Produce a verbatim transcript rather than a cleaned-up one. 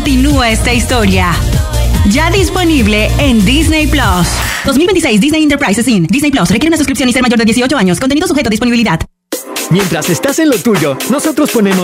continúa esta historia. Ya disponible en Disney Plus. dos mil veintiséis Disney Enterprises Incorporated. Disney Plus requiere una suscripción y ser mayor de dieciocho años. Contenido sujeto a disponibilidad. Mientras estás en lo tuyo, nosotros ponemos